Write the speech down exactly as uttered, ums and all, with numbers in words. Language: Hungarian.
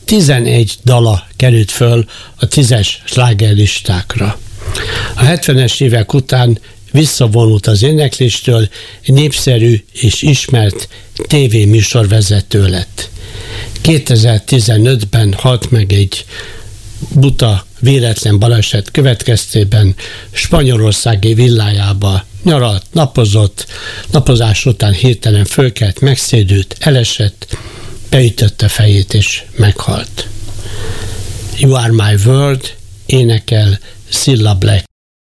tizenegy dala került föl a tízes slágerlistákra. A hetvenes évek után visszavonult az énekléstől, népszerű és ismert tévéműsorvezető lett. kétezer-tizenötben halt meg egy buta, véletlen baleset következtében, spanyolországi villájába nyaralt, napozott, napozás után hirtelen fölkelt, megszédült, elesett, beütötte fejét és meghalt. You Are My World énekel Cilla Black.